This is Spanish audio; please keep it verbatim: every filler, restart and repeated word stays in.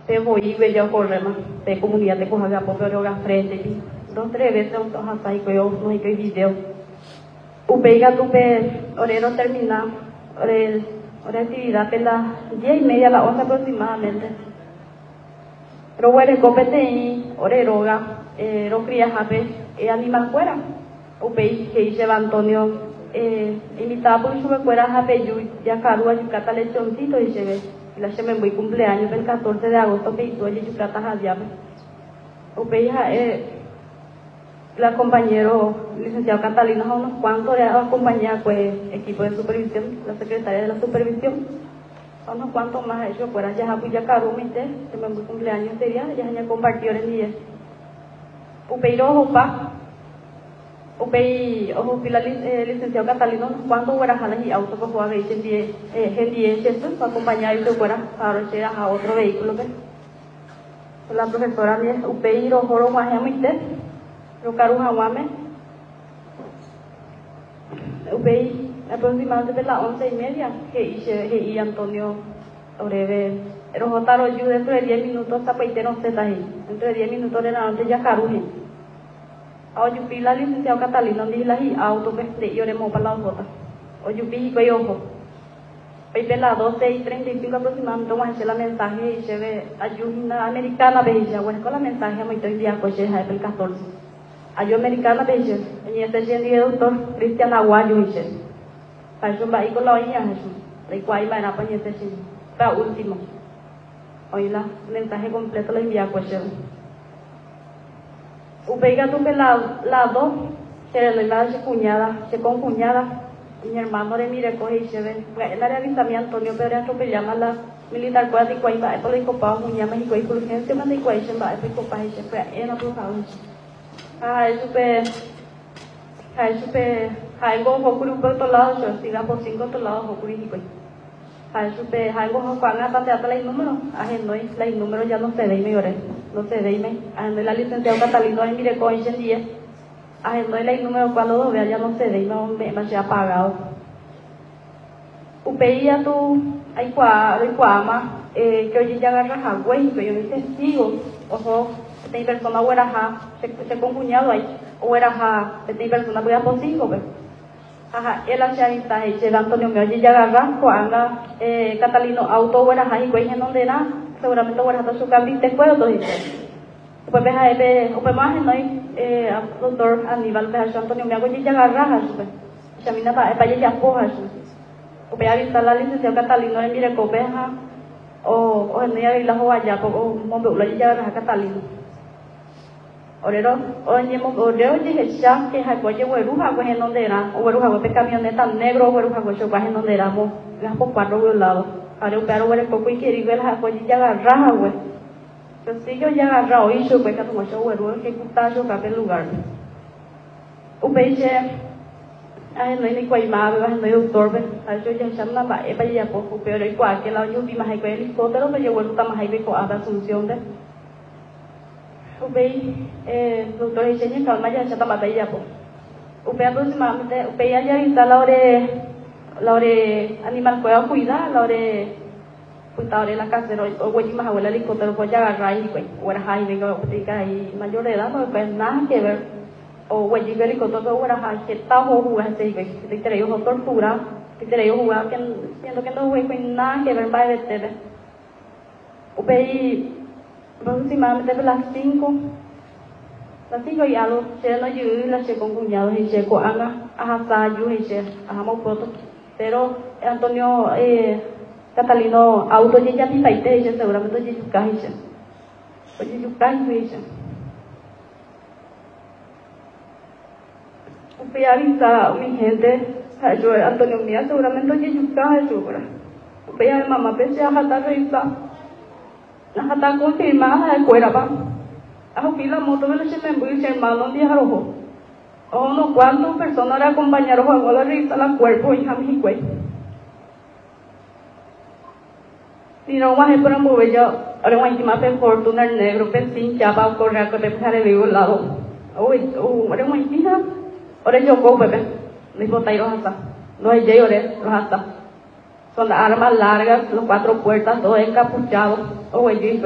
te voy a ver yo correr más, de comunidad de coja de apoyo de frente, dos, tres veces un toja sai que yo no hay que video. Upeiga tupe, orero termina, ore, ore actividad de las diez y media a las once aproximadamente. Pero bueno, copete y oreroga, eh, ro cría jape, eh, animal fuera. Upei que lleva Antonio, eh, invitaba por su fuera jape, yo ya cargo a yucata lechoncito y lleve. La se me voy cumpleaños el catorce de agosto que hizo el yucata javiame. Upei eh, la compañero licenciado Catalina a unos cuantos de acompañar pues equipo de supervisión, la secretaria de la supervisión, a unos cuantos más ellos fuera ya pues ya caro mite, se me cumpleaños sería ya ya compartió el día. Upeiro opa, upei ojo pila licenciado Catalina unos cuantos fuera jalas y auto que fue a ver en día en día esto para acompañar y fuera a llegar a otro vehículo que la profesora de upeiro joro más ya mite. Rocaru Hawame, Ubey, aproximadamente las once y media, que hice, que y Antonio, breve, pero Jotaro yo dentro de diez minutos hasta peite no se ahí, dentro de diez minutos de la noche ya caruje. Ahora yo vi la licenciada Catalina, donde la y auto que de yo remo para la jota, o yo vi que yo ojo, peite las doce y treinta y cinco aproximadamente, vamos a hacer la mensaje y se ve ayuda americana, veía, bueno, con la mensaje me estoy día coche de el catorce. Ayo americana beje, y este es doctor Cristian Aguayo dice. Para eso va a ir con la oña, eso. De cuál va a ir este sí. Para último. Hoy la mensaje completo le envía a cuestión. Upeiga tu la la dos, que le va a ser cuñada, se con cuñada. Mi hermano de mire coge y se ve. En la realizamiento Antonio Pedro atropellama la militar cuadra y cuál va a ir por el copado, cuñada México y por urgencia, más de cuál se va a ir por el copado y se fue en otro lado. Ah, eso pe, ah, eso pe, algo hokuri por otro lado, yo siga por cinco otro lado hokuri y pues, ah, eso pe, algo hokuan a tanto hasta el número, ah, no es, el número ya no se ve y me lloré, no se ve y me, ah, no es la licenciada Catalina, ahí mire con ese día, ah, no es el número cuando lo vea ya no se ve y me, me se ha apagado. Upeía tu, hay cua, hay cuama, eh, que hoy ya agarra jagüey, que yo no testigo, ojo. Tem persona o era ha se se concuñado ahí o era ha tem persona voy a por cinco pues ajá él hacia está ahí se Antonio me oye ya agarra cuanga eh Catalino auto o era ha y güey en donde era seguramente o era hasta su cambio te puedo todo dice pues ve a ver o pues más no hay eh doctor Aníbal de Antonio me hago ya agarra pues ya mina para para ya poja o ve a visitar la licenciada Catalino en mire copeja o o en ella y la joya ya o momento lo ya agarra Catalino. Orero, oye, oreo dije ya que hay coche hueruja pues en donde era, o hueruja pues camioneta negro, hueruja pues pues en donde éramos, las por cuatro lados. Ahora un perro huele poco y quiere ver las coche ya agarraja pues. Pero si yo ya agarrado y yo pues que como yo hueruja que está yo para el lugar. Un peche, ay no hay ni cuál más, no hay doctor, pues, ay yo ya llamo la va, es para allá poco, pero el cual que la yo vi más hay que helicóptero, pero yo vuelvo está más hay que coa da Asunción de. Upei, eh, doctor Echeña, calma ya, ya está ya po. Upei aproximadamente, upei ya está la hora, la hora animal pueda cuidar, la hora, pues la hora la casera, o güey más abuela helicóptero pues ya agarrar y pues, o era high, venga, pues ahí mayor de edad, no pues nada que ver, o güey helicóptero o era high, que está o jugar este, güey, que te traía una tortura, que te traía jugar, que siento que no güey, pues nada que ver para verte, upei aproximadamente por las cinco, las cinco y algo, se no yo la se con cuñados y se con anga, hasta yo y se, hagamos fotos, pero Antonio eh, Catalino auto ya ya pita y te dice seguramente ya yuca y se, oye yuca y dice, fui a avisar a mi gente, yo Antonio mía seguramente ya yuca y segura, fui a mi mamá pensé a jatar risa. Nah hata confirmada de cuera pa. Ajo pila moto de leche me voy hermano día rojo. O no cuando personas le acompañaron a la risa la cuerpo y jamás güey. Si no más es por mover yo, ahora voy a intimar por fortuna el negro, pensin ya va a correr que te pasaré vivo al lado. Uy, ahora voy a intimar. Ahora yo cojo bebé. Les botáis los hasta. No hay yo los hasta. Son las armas largas, los cuatro puertas, todos encapuchados. Oh,